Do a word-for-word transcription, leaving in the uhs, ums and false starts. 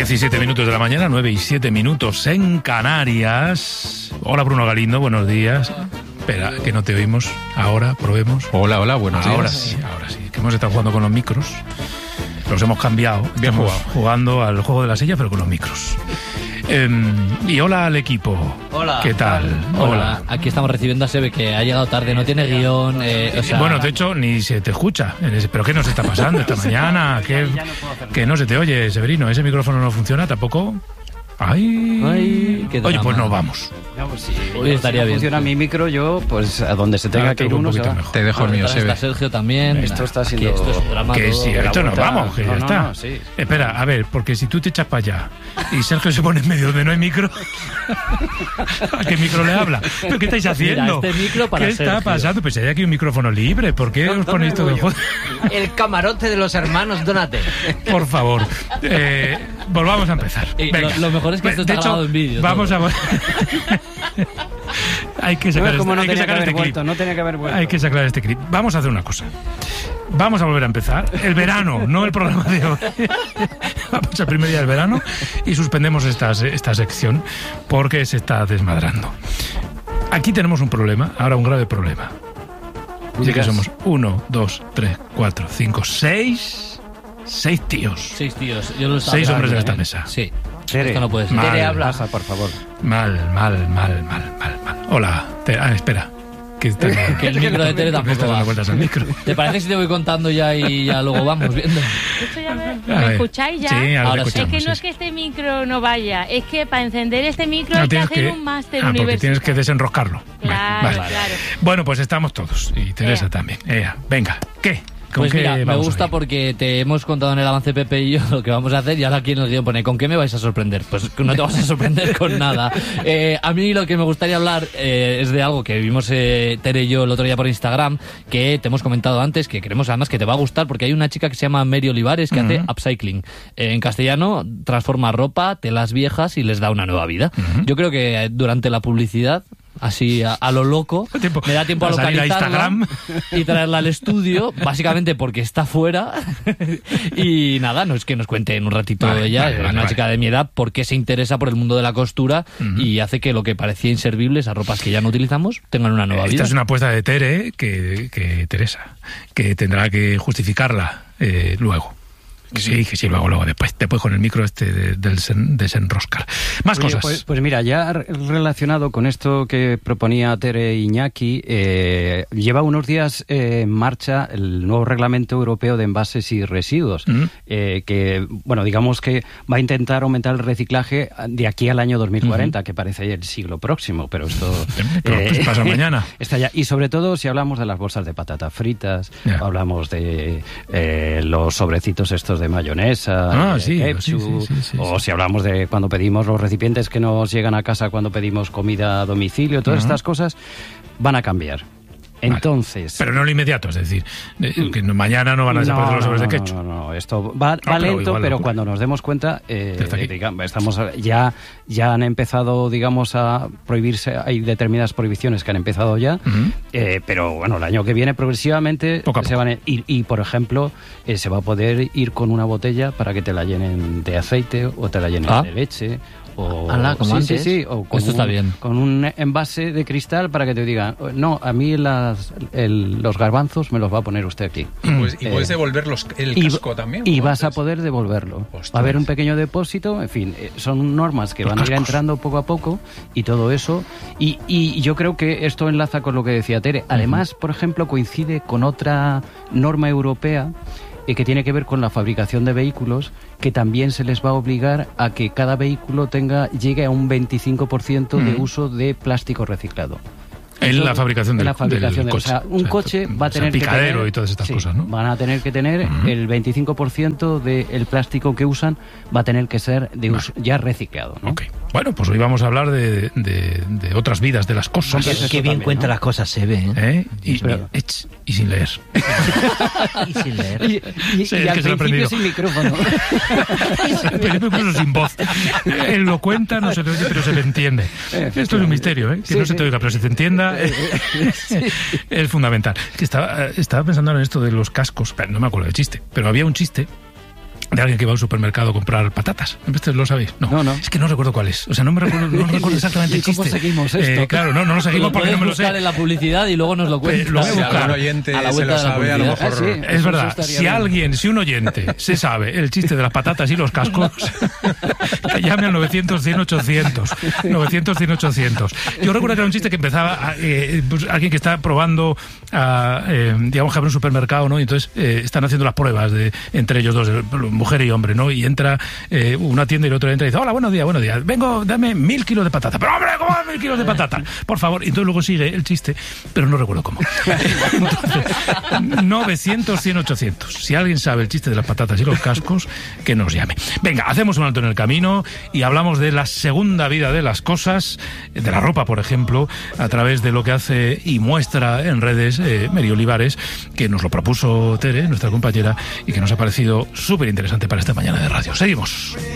diecisiete minutos de la mañana, nueve y siete minutos en Canarias. Hola Bruno Galindo, buenos días. Espera, que no te oímos. Ahora, probemos. Hola, hola, buenos días. Ahora sí, ahora sí. Que hemos estado jugando con los micros. Los hemos cambiado. Bien Estamos jugado. jugando al juego de la silla, pero con los micros. Eh, y hola al equipo. Hola. ¿Qué tal? Hola. Hola. Aquí estamos recibiendo a Sebe, que ha llegado tarde, no tiene guión. Eh, o sea... Bueno, de hecho, ni se te escucha. ¿Pero qué nos está pasando esta mañana? ¿Qué, que no se te oye, Severino? ¿Ese micrófono no funciona tampoco? Ay, Ay qué Oye, drama. pues nos vamos. No, pues si, Hoy estaría si no bien. funciona mi micro, yo, pues a donde se tenga Ahora que ir tengo un uno se poquito va. mejor. Te dejo el mío, Ahora Sebe. está Sergio también. Esto está Aquí siendo- esto es un drama Que todo. sí, la esto nos vuelta- vamos, que ya no, no, está. no, sí. Espera, a ver, porque si tú te echas para allá y Sergio se pone en medio donde no hay micro, ¿a qué micro le habla? ¿Pero qué estáis haciendo? Mira, este micro para ¿Qué está Sergio. pasando? Pues hay aquí un micrófono libre, ¿por qué os ponéis todo en joder? El camarote de los hermanos Donate. Por favor, eh, volvamos a empezar. Y Venga. lo- lo mejor es que esto De está hecho, grabado en vídeo, Vamos todo. a... hay que No sacar es como este, no hay que tenía que sacar haber este clip. vuelto, no tenía que haber vuelto. Hay que sacar este clip. Vamos a hacer una cosa. Vamos a volver a empezar. El verano, no el programa de hoy. Vamos al primer día del verano y suspendemos esta, esta sección porque se está desmadrando. Aquí tenemos un problema, ahora un grave problema. Así que Digas. somos uno, dos, tres, cuatro, cinco, seis... Seis tíos. Seis tíos. Yo lo estaba Seis hombres mirando en esta también. mesa. Sí. Tere. Esto no puede ser. Mal. Tere habla. Baja, por favor. Mal, mal, mal, mal, mal, mal. Hola. Te- ah, espera. Que, está- Que el micro de Tere que me tampoco está dando va. vueltas al micro. ¿Te parece si te voy contando ya y ya luego vamos viendo? Esto ya me, A ¿me ver. escucháis ya? Sí, ahora, Ahora te sí. Es escuchamos. que no es sí, que este micro no vaya, es que para encender este micro No, hay que tienes hacer que- un máster ah, porque universitario. tienes que desenroscarlo. Claro, Vale. claro. Bueno, pues estamos todos. Y Teresa Ea. también. Ea, venga. ¿Qué? ¿Con Pues qué mira, me vamos gusta hoy? porque te hemos contado en el avance Pepe y yo lo que vamos a hacer y ahora aquí en el guión pone ¿con qué me vais a sorprender? Pues que no te vas a sorprender con nada. Eh, a mí lo que me gustaría hablar eh, es de algo que vimos eh, Tere y yo el otro día por Instagram, que te hemos comentado antes, que creemos además que te va a gustar porque hay una chica que se llama Mary Olivares que hace upcycling. Eh, en castellano transforma ropa, telas viejas y les da una nueva vida. Yo creo que eh, durante la publicidad así a, a lo loco, Tiempo. me da tiempo a A salir a localizarla Instagram. y traerla al estudio, básicamente porque está fuera. Y nada, no es que nos cuente en un ratito Vale, ella, vale, es vale, una vale. chica de mi edad, por qué se interesa por el mundo de la costura y hace que lo que parecía inservible, esas ropas que ya no utilizamos, tengan una nueva Esta vida. es una apuesta de Tere que, que Teresa, que tendrá que justificarla eh, luego. Que sí, que sí, luego, luego, después, después con el micro este de- del sen- desenroscar. Más Oye, cosas. Pues, pues mira, ya re- relacionado con esto que proponía Tere Iñaki, eh, lleva unos días eh, en marcha el nuevo Reglamento Europeo de Envases y Residuos, Mm. eh, que, bueno, digamos que va a intentar aumentar el reciclaje de aquí al año dos mil cuarenta, que parece el siglo próximo, pero esto... Pero, pues, pasa mañana. Está ya. Y sobre todo si hablamos de las bolsas de patatas fritas, Ya. hablamos de eh, los sobrecitos estos de mayonesa, Ah, de sí, ketchup, sí, sí, sí, sí, o sí. si hablamos de cuando pedimos los recipientes que nos llegan a casa cuando pedimos comida a domicilio, todas Ajá. estas cosas van a cambiar. Entonces... Pero no lo inmediato, es decir, eh, que no- mañana no van a desaparecer los sobres de ketchup. No, no, no, esto va, va pero lento, igual pero ocurre. cuando nos demos cuenta, eh, Ya está aquí. digamos, estamos ya ya han empezado, digamos, a prohibirse. Hay determinadas prohibiciones que han empezado ya, Ujú. eh, pero bueno, el año que viene progresivamente Poco a se poco. van a ir y, por ejemplo, eh, se va a poder ir con una botella para que te la llenen de aceite o te la llenen Ah. de leche. O, Ala, como sí, antes. sí, sí, o con Esto está un- bien. con un envase de cristal para que te digan, no, a mí las, el- los garbanzos me los va a poner usted aquí. Pues, y Eh, puedes devolver los, el y, casco también. y como vas a antes. poder devolverlo. Ostras. Va a haber un pequeño depósito, en fin, eh, son normas que Los van a ir cascos. entrando poco a poco y todo eso. Y, y yo creo que esto enlaza con lo que decía Tere. Además, por ejemplo, coincide con otra norma europea eh, que tiene que ver con la fabricación de vehículos, que también se les va a obligar a que cada vehículo tenga llegue a un veinticinco por ciento de Ujú. uso de plástico reciclado. En Eso- la fabricación del, en la fabricación del de- coche. O sea, un coche va a tener que picadero tener, y todas estas sí, cosas, ¿no? van a tener que tener Ujú. el veinticinco por ciento del plástico que usan va a tener que ser de uso- ya reciclado, ¿no? Ok. Bueno, pues hoy vamos a hablar de, de- de otras vidas, de las cosas. Qué- Qué, qué bien también, cuenta ¿no? las cosas se ve, ¿eh? ¿Eh? Y, Pero- ech, y sin leer. Y sin leer. Y, y- Sí, y es al que se lo he principio aprendido. sin micrófono. Pero incluso sin voz. Él lo cuenta, no se le oye, pero se le entiende. Esto es un misterio, ¿eh? Que Sí, no se sí. te oiga, pero se te entienda. Es fundamental. Es que estaba, estaba pensando en esto de los cascos. Pero no me acuerdo del chiste, pero había un chiste de alguien que va a un supermercado a comprar patatas. ¿Este lo sabéis? No. No, no. Es que no recuerdo cuál es. O sea, no me recuerdo, no recuerdo exactamente ¿Y el chiste. cómo seguimos esto? Eh, claro, no, no lo seguimos Lo porque no puedes me lo sé. buscar en la publicidad y luego nos lo cuentas. Eh, lo voy a Si buscar. algún oyente A la se vuelta lo de la sabe, a lo publicidad. mejor... Ah, sí. Es Eso verdad, estaría si bien. alguien, si un oyente se sabe el chiste de las patatas y los cascos, que llame al novecientos, cien, ochocientos. novecientos, cien, ochocientos. Yo recuerdo que era un chiste que empezaba a, eh, pues, alguien que está probando, a, eh, digamos que abre un supermercado, ¿no? Y entonces eh, están haciendo las pruebas de entre ellos dos, eh, mujer y hombre, ¿no? Y entra eh, una tienda y el otro entra y dice, hola, buenos días, buenos días, vengo, dame mil kilos de patata. Pero hombre, ¿cómo mil kilos de patata? Por favor. Y entonces luego sigue el chiste, pero no recuerdo cómo. Entonces, novecientos, cien, ochocientos. Si alguien sabe el chiste de las patatas y los cascos, que nos llame. Venga, hacemos un alto en el camino y hablamos de la segunda vida de las cosas, de la ropa, por ejemplo, a través de lo que hace y muestra en redes eh, Mary Olivares, que nos lo propuso Tere, nuestra compañera, y que nos ha parecido súper interesante para esta mañana de radio. Seguimos.